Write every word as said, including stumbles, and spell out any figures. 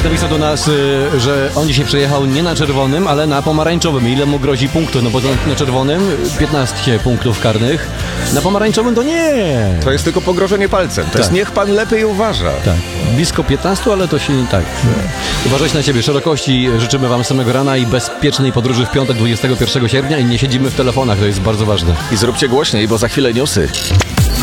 Marek napisał do nas, y, że on dzisiaj przejechał nie na czerwonym, ale na pomarańczowym. Ile mu grozi punktów? No bo na czerwonym piętnaście punktów karnych, na pomarańczowym to nie. To jest tylko pogrożenie palcem. To Tak. jest niech pan lepiej uważa. Tak, blisko piętnaście, ale to się nie tak. Uważajcie na siebie. Szerokości życzymy wam samego rana i bezpiecznej podróży w piątek dwudziestego pierwszego sierpnia i nie siedzimy w telefonach, to jest bardzo ważne. I zróbcie głośniej, bo za chwilę newsy.